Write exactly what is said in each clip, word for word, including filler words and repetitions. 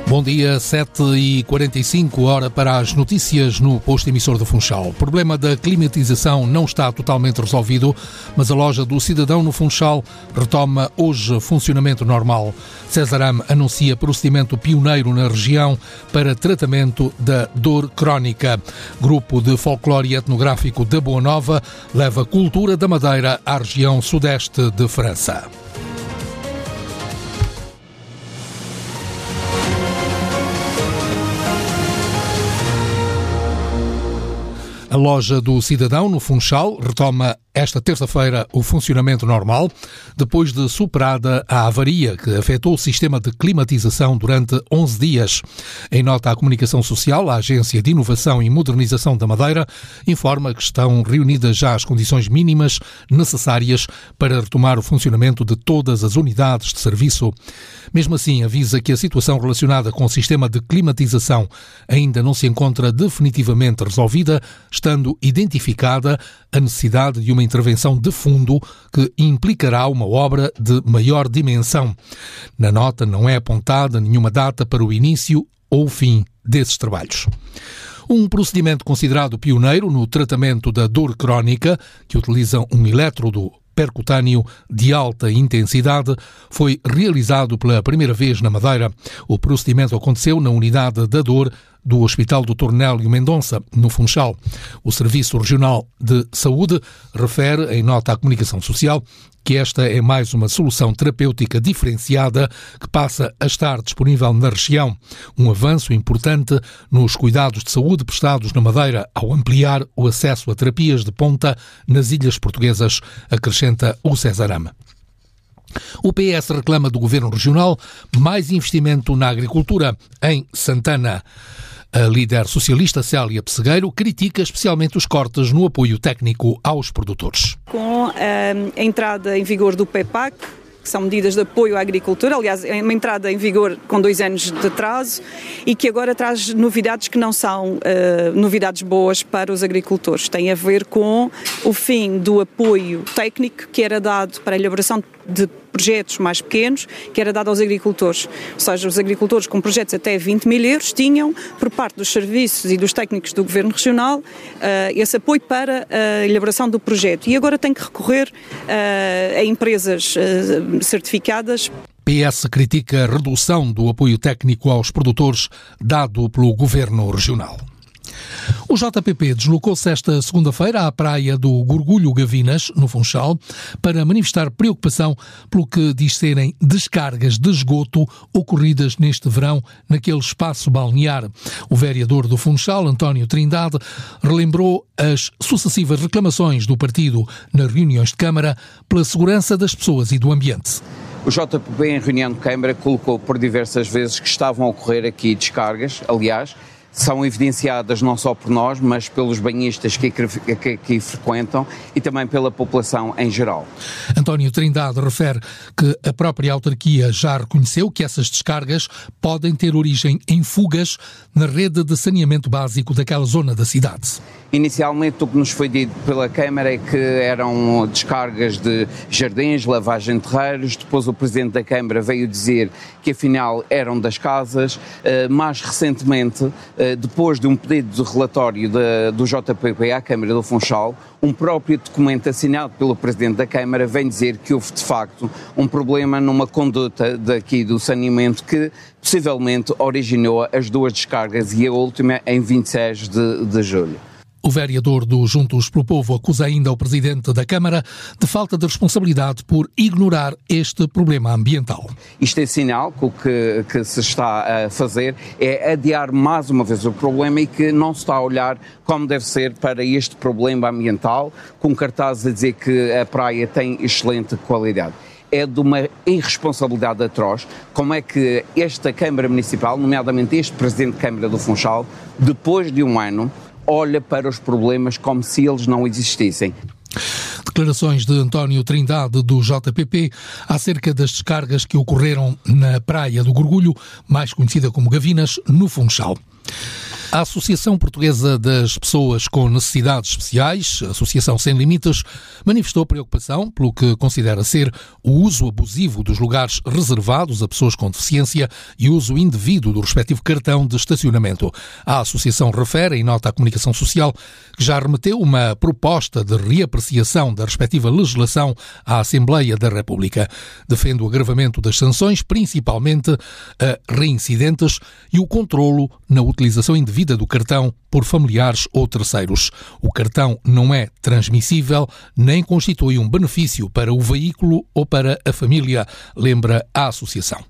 Bom dia, sete e quarenta e cinco, hora para as notícias no posto emissor do Funchal. O problema da climatização não está totalmente resolvido, mas a loja do cidadão no Funchal retoma hoje funcionamento normal. Cesaram anuncia procedimento pioneiro na região para tratamento da dor crónica. Grupo de folclore etnográfico da Boa Nova leva cultura da Madeira à região sudeste de França. A loja do cidadão no Funchal retoma esta terça-feira o funcionamento normal, depois de superada a avaria que afetou o sistema de climatização durante onze dias. Em nota à comunicação social, a Agência de Inovação e Modernização da Madeira informa que estão reunidas já as condições mínimas necessárias para retomar o funcionamento de todas as unidades de serviço. Mesmo assim, avisa que a situação relacionada com o sistema de climatização ainda não se encontra definitivamente resolvida, estando identificada a necessidade de uma intervenção de fundo que implicará uma obra de maior dimensão. Na nota não é apontada nenhuma data para o início ou o fim desses trabalhos. Um procedimento considerado pioneiro no tratamento da dor crónica, que utiliza um elétrodo percutâneo de alta intensidade, foi realizado pela primeira vez na Madeira. O procedimento aconteceu na unidade da dor do Hospital doutor Nélio Mendonça, no Funchal. O Serviço Regional de Saúde refere, em nota à comunicação social, que esta é mais uma solução terapêutica diferenciada que passa a estar disponível na região. Um avanço importante nos cuidados de saúde prestados na Madeira ao ampliar o acesso a terapias de ponta nas ilhas portuguesas, acrescenta o Cesaram. O P S reclama do Governo Regional mais investimento na agricultura em Santana. A líder socialista Célia Pessegueiro critica especialmente os cortes no apoio técnico aos produtores. Com a entrada em vigor do P E P A C, que são medidas de apoio à agricultura, aliás, é uma entrada em vigor com dois anos de atraso e que agora traz novidades que não são uh, novidades boas para os agricultores. Tem a ver com o fim do apoio técnico que era dado para a elaboração de projetos mais pequenos, que era dado aos agricultores. Ou seja, os agricultores com projetos até vinte mil euros tinham, por parte dos serviços e dos técnicos do Governo Regional, uh, esse apoio para a elaboração do projeto. E agora tem que recorrer uh, a empresas uh, certificadas. P S critica a redução do apoio técnico aos produtores dado pelo Governo Regional. O J P P deslocou-se esta segunda-feira à praia do Gorgulho Gavinas, no Funchal, para manifestar preocupação pelo que diz serem descargas de esgoto ocorridas neste verão naquele espaço balnear. O vereador do Funchal, António Trindade, relembrou as sucessivas reclamações do partido nas reuniões de Câmara pela segurança das pessoas e do ambiente. O J P P, em reunião de Câmara, colocou por diversas vezes que estavam a ocorrer aqui descargas, aliás, são evidenciadas não só por nós, mas pelos banhistas que aqui, que frequentam e também pela população em geral. António Trindade refere que a própria autarquia já reconheceu que essas descargas podem ter origem em fugas na rede de saneamento básico daquela zona da cidade. Inicialmente o que nos foi dito pela Câmara é que eram descargas de jardins, lavagem de terreiros, depois o Presidente da Câmara veio dizer que afinal eram das casas, mais recentemente, depois de um pedido de relatório de, do J P P à Câmara do Funchal, um próprio documento assinado pelo Presidente da Câmara vem dizer que houve de facto um problema numa conduta daqui do saneamento que possivelmente originou as duas descargas e a última em vinte e seis de julho. O vereador do Juntos pelo Povo acusa ainda o Presidente da Câmara de falta de responsabilidade por ignorar este problema ambiental. Isto é sinal que o que, que se está a fazer é adiar mais uma vez o problema e que não se está a olhar como deve ser para este problema ambiental, com cartazes a dizer que a praia tem excelente qualidade. É de uma irresponsabilidade atroz como é que esta Câmara Municipal, nomeadamente este Presidente de Câmara do Funchal, depois de um ano, olha para os problemas como se eles não existissem. Declarações de António Trindade, do J P P, acerca das descargas que ocorreram na praia do Gorgulho, mais conhecida como Gavinas, no Funchal. A Associação Portuguesa das Pessoas com Necessidades Especiais, a Associação Sem Limites, manifestou preocupação pelo que considera ser o uso abusivo dos lugares reservados a pessoas com deficiência e uso indevido do respectivo cartão de estacionamento. A Associação refere, em nota à comunicação social, que já remeteu uma proposta de reapreciação da respectiva legislação à Assembleia da República. Defende o agravamento das sanções, principalmente a reincidentes, e o controlo na utilização indevida vida do cartão por familiares ou terceiros. O cartão não é transmissível nem constitui um benefício para o veículo ou para a família, lembra a associação.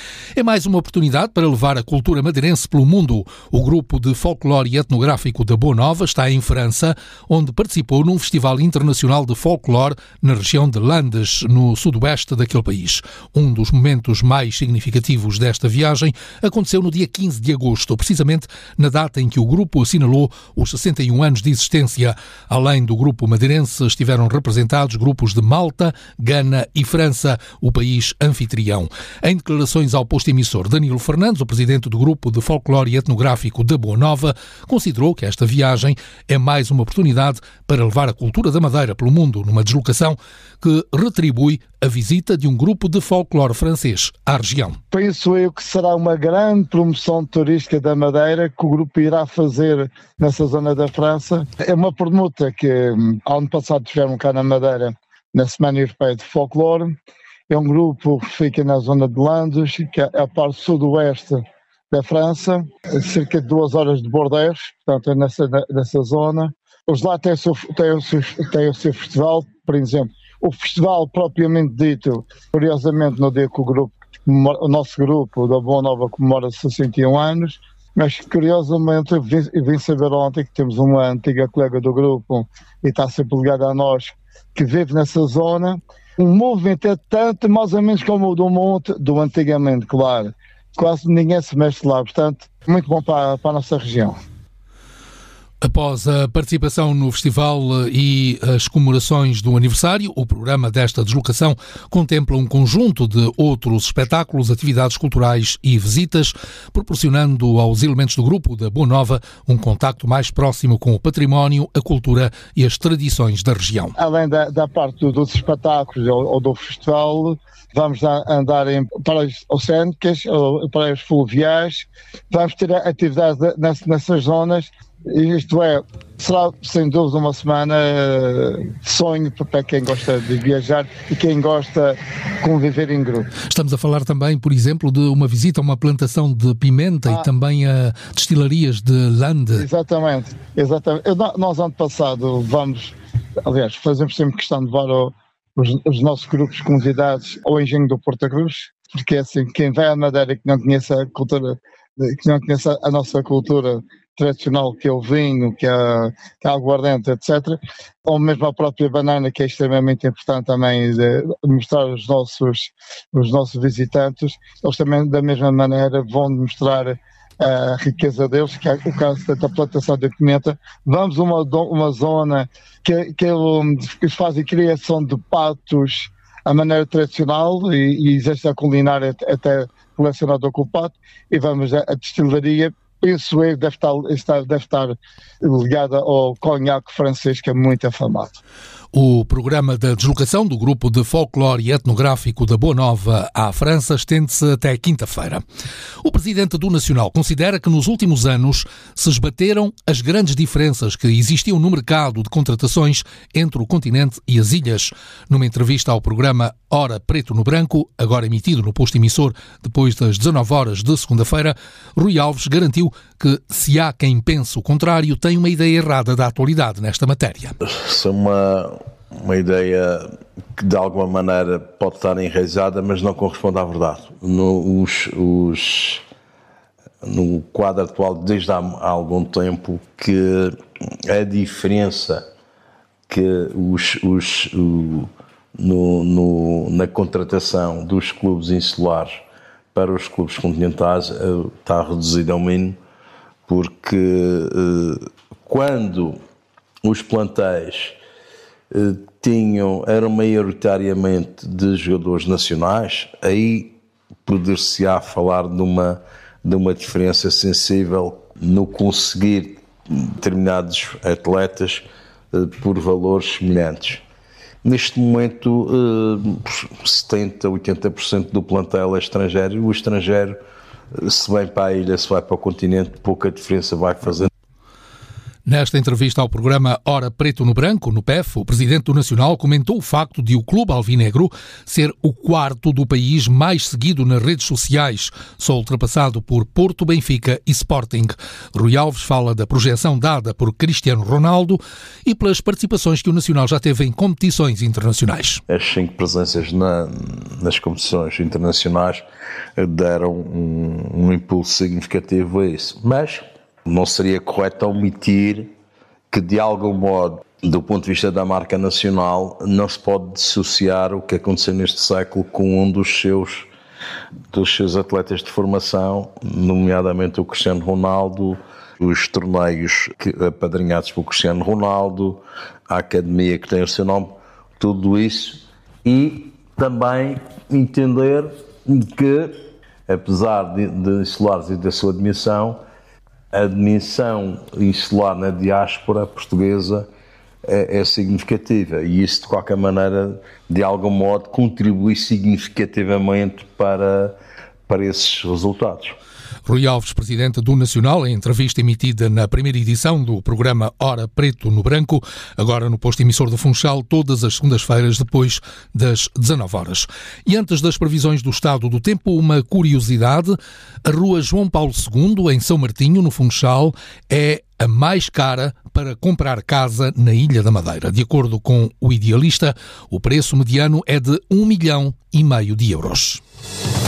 É mais uma oportunidade para levar a cultura madeirense pelo mundo. O grupo de folclore etnográfico da Boa Nova está em França, onde participou num festival internacional de folclore na região de Landes, no sudoeste daquele país. Um dos momentos mais significativos desta viagem aconteceu no dia quinze de agosto, precisamente na data em que o grupo assinalou os sessenta e um anos de existência. Além do grupo madeirense, estiveram representados grupos de Malta, Gana e França, o país anfitrião. Em declarações ao posto emissor, Danilo Fernandes, o presidente do grupo de folclore etnográfico da Boa Nova, considerou que esta viagem é mais uma oportunidade para levar a cultura da Madeira pelo mundo, numa deslocação que retribui a visita de um grupo de folclore francês à região. Penso eu que será uma grande promoção turística da Madeira que o grupo irá fazer nessa zona da França. É uma permuta que, ao ano passado, tiveram cá na Madeira, na Semana Europeia de Folclore. É um grupo que fica na zona de Landes, que é a parte sudoeste da França, cerca de duas horas de Bordeaux, portanto é nessa, nessa zona. Os lá têm o, seu, têm, o seu, têm o seu festival, por exemplo. O festival propriamente dito, curiosamente no dia que o grupo, o nosso grupo da Boa Nova comemora sessenta e um anos, mas curiosamente eu vim, eu vim saber ontem que temos uma antiga colega do grupo e está sempre ligada a nós, que vive nessa zona. O movimento é tanto, mais ou menos como o do monte, do antigamente, claro. Quase ninguém se mexe lá, portanto, muito bom para, para a nossa região. Após a participação no festival e as comemorações do aniversário, o programa desta deslocação contempla um conjunto de outros espetáculos, atividades culturais e visitas, proporcionando aos elementos do grupo da Boa Nova um contacto mais próximo com o património, a cultura e as tradições da região. Além da, da parte dos espetáculos ou, ou do festival, vamos andar em praias oceânicas, ou praias fluviais, vamos ter atividades nessas, nessas zonas. Isto é, será sem dúvida uma semana de sonho para quem gosta de viajar e quem gosta de conviver em grupo. Estamos a falar também, por exemplo, de uma visita a uma plantação de pimenta ah, e também a destilarias de Lande. Exatamente, exatamente. Eu, nós ano passado vamos, aliás, fazemos sempre questão de levar o, os, os nossos grupos convidados ao engenho do Porta Cruz, porque é assim, quem vai à Madeira que não conhece a cultura, que não conhece a nossa cultura tradicional, que é o vinho, que é a, que é a aguardente, etcétera, ou mesmo a própria banana, que é extremamente importante também de mostrar aos nossos, os nossos visitantes. Eles também, da mesma maneira, vão demonstrar a riqueza deles, que é o caso da plantação de pimenta. Vamos a uma, uma zona que, que eles fazem criação de patos à maneira tradicional e, e existe a culinária até relacionada com o pato, e vamos à destilaria. Penso eu deve estar, deve estar ligada ao conhaque francês, que é muito afamado. O programa da deslocação do grupo de folclore etnográfico da Boa Nova à França estende-se até quinta-feira. O presidente do Nacional considera que nos últimos anos se esbateram as grandes diferenças que existiam no mercado de contratações entre o continente e as ilhas. Numa entrevista ao programa Hora Preto no Branco, agora emitido no posto emissor depois das dezanove horas de segunda-feira, Rui Alves garantiu que, se há quem pense o contrário, tem uma ideia errada da atualidade nesta matéria. Isso é uma, uma ideia que de alguma maneira pode estar enraizada, mas não corresponde à verdade. No, os, os, no quadro atual, desde há, há algum tempo, que a diferença que os, os, o, no, no, na contratação dos clubes insulares para os clubes continentais está reduzida ao mínimo, porque eh, quando os plantéis eh, tinham, eram maioritariamente de jogadores nacionais, aí poder-se-á falar de uma, de uma diferença sensível no conseguir determinados atletas por valores semelhantes. Neste momento, setenta, oitenta por cento do plantel é estrangeiro, e o estrangeiro, se vem para a ilha, se vai para o continente, pouca diferença vai fazer. Nesta entrevista ao programa Hora Preto no Branco, no P E F, o presidente do Nacional comentou o facto de o Clube Alvinegro ser o quarto do país mais seguido nas redes sociais, só ultrapassado por Porto, Benfica e Sporting. Rui Alves fala da projeção dada por Cristiano Ronaldo e pelas participações que o Nacional já teve em competições internacionais. As cinco presenças na, nas competições internacionais deram um, um impulso significativo a isso, mas não seria correto omitir que, de algum modo, do ponto de vista da marca nacional, não se pode dissociar o que aconteceu neste século com um dos seus, dos seus atletas de formação, nomeadamente o Cristiano Ronaldo, os torneios que, apadrinhados pelo Cristiano Ronaldo, a academia que tem o seu nome, tudo isso, e também entender que, apesar de, de insulares e da sua admissão, a dimensão insular na diáspora portuguesa é, é significativa, e isso, de qualquer maneira, de algum modo, contribui significativamente para, para esses resultados. Rui Alves, presidente do Nacional, em entrevista emitida na primeira edição do programa Hora Preto no Branco, agora no posto emissor do Funchal, todas as segundas-feiras, depois das dezanove horas. E antes das previsões do estado do tempo, uma curiosidade: a rua João Paulo segundo, em São Martinho, no Funchal, é a mais cara para comprar casa na Ilha da Madeira. De acordo com o Idealista, o preço mediano é de um milhão e meio de euros.